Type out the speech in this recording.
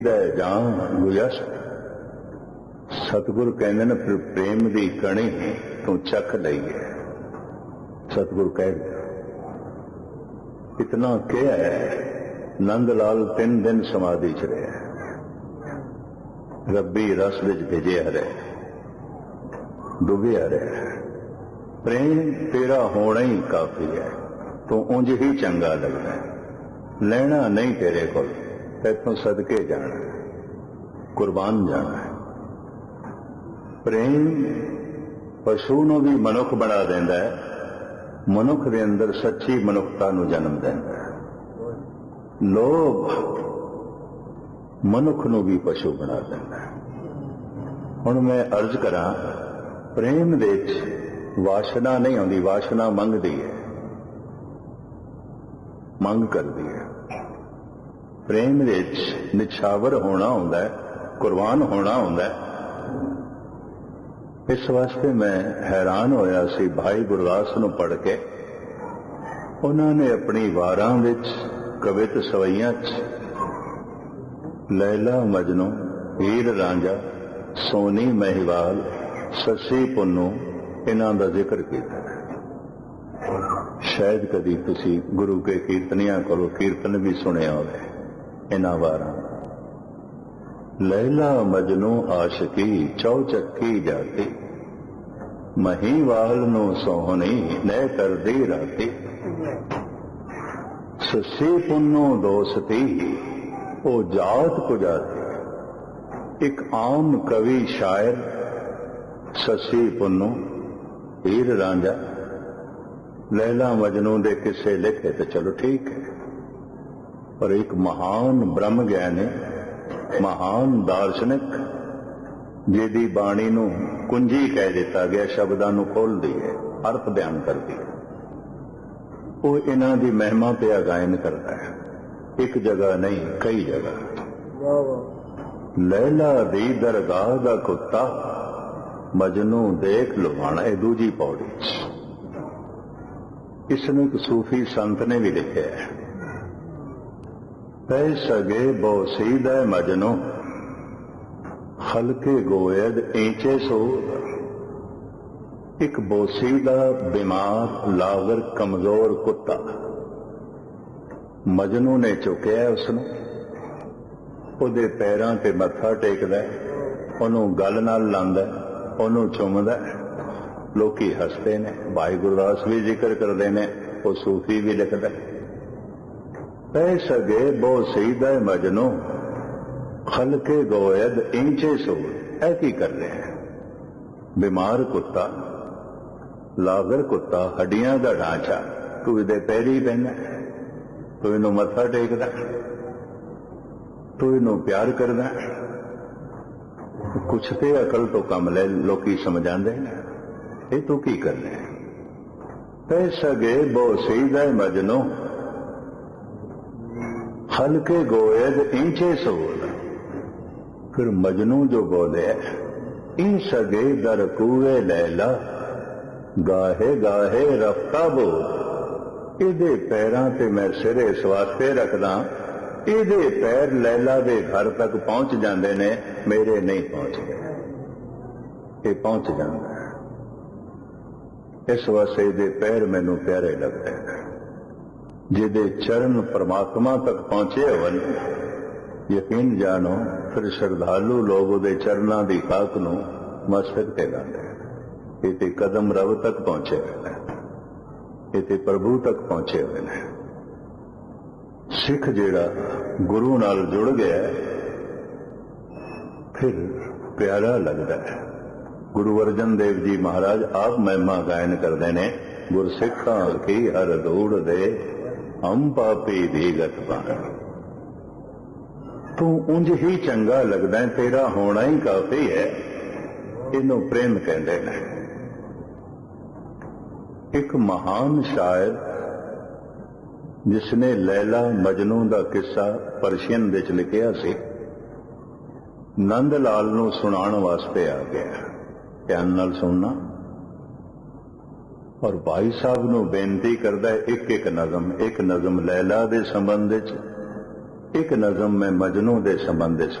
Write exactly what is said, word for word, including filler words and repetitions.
जान गुजस सतगुरु कहते ने फिर प्रेम की कणी तू चख लई है। सतगुरु कह इतना क्या है। नंद लाल तीन दिन समाधि च रहे, रब्बी रस विच भिजे हरे, डुबे हरे। प्रेम तेरा होना ही काफी है, तू उंज ही चंगा लगता है। लेना नहीं तेरे को, तैथों सदके जाना, कुर्बान जाना है। प्रेम पशु नूं भी मनुख बना देंदा है, मनुख दे अंदर सच्ची मनुखता नूं जन्म देंदा है। लोभ मनुख नूं भी पशु बना देंदा है। हुण मैं अर्ज करा, प्रेम दे विच वासना नहीं आउंदी, वासना मंगदी है, मंग करदी है। प्रेम दे विच निछावर होना हुंदा है, कुर्बान होना हुंदा है। इस वास्ते मैं हैरान होया सी भाई गुरदास नूं पढ़ के। उन्होंने अपनी वारां विच कवित सवैयां च लैला मजनू, हीर रांझा, सोनी महिवाल, ससी पुन्नू इन्हां दा जिक्र कीता है। शायद कदी तुसी गुरु के कीर्तनियां कोलों कीर्तन भी सुनिया होवे। इन्हां वारां लैला मजनू आशिकी चौचक्की जाती, महीवाल नू सोहनी नह करदी राती। ससी पुन्नू दोस्ती ओ जात कुजाती। एक आम कवि शायर ससी पुन्नू, हीर रांझा, लैला मजनू दे किस्से लिखे तो चलो ठीक है, पर एक महान ब्रह्म ज्ञानी, महान दार्शनिक जिहदी बाणी नूं कुंजी कह दिता गया, शब्दां नूं खोलदी है, अर्थ बयान करदी है, वो इन्हां दी महिमा पिया गायन करता है। एक जगह नहीं कई जगह। लैला दी दरगाह दा कुत्ता, मजनू देख लुभाना। ये दूजी पौड़ी। इसनूं एक सूफी संत ने भी लिखा है, पै सगे बोसीद मजनू, हल्के गोयद ईंचे सो। एक बोसीदा बीमार लागर कमजोर कुत्ता, मजनू ने चुकिया उसनूं, उहदे पैरां ते मत्था टेकदा, उहनूं गल नाल लांदा, उहनूं चुमदा। लोकी हसते ने। भाई गुरदास भी जिक्र करते हैं, वो सूफी भी लिखदा। पै सगे बो सीदा मजनू, खलके गोयद इंचे सो। ऐ की कर रहे हैं? बीमार कुत्ता, लागर कुत्ता, हड्डियां का ढांचा, तू इहदे पैरी पैना, तू इनू मत्था टेकदा, तू इनू प्यार करदा। कुछ ते अकल तो कम ले, लोकी समझांदे ने, ये तू की कर रहे हैं? पै सगे बो सीदा मजनू, हल्के गोयद ईंचे सोल। फिर मजनू जो बोले, ई सगे दर कुए लैला, गाहे गाहे रफ्ता बोल। इहदे पैरां ते मैं सिरे इस वास्ते रखदा, इहदे पैर लैला दे घर तक पहुंच जांदे ने, मेरे नहीं पहुंचदे। ये पहुंच जांदा है, इस वास्ते इहदे पैर मैनू प्यारे लगदे ने। जिहदे चरण परमात्मा तक पहुंचे होवन, यकीन जानो फिर श्रद्धालु लोग उहदे चरनां दी खाक नूं मस्तक ते लांदे। इते कदम रब तक पहुंचे हुए हैं, इते प्रभु तक पहुंचे हुए हैं। सिख जिहड़ा गुरु नाल जुड़ गया फिर प्यारा लगता है। गुरु अर्जन देव जी महाराज आप महिमा गायन करते हैं, गुरसिखां की हर धूड़ दे, हम पापी भीगत पान। तू उंज ही चंगा लगदा है, तेरा होना ही काफी है। इनू प्रेम कहते हैं। एक महान शायर जिसने लैला मजनू का किस्सा पर्शियन विच लिखिया सी, नंद लाल नू सुनाण वास्ते आ गया। ध्यान नाल सुनना। और भाई साहब नू बेनती करदा है, एक एक नज़म, एक नज़म लैला दे संबंध विच, एक नज़म में मजनू दे संबंध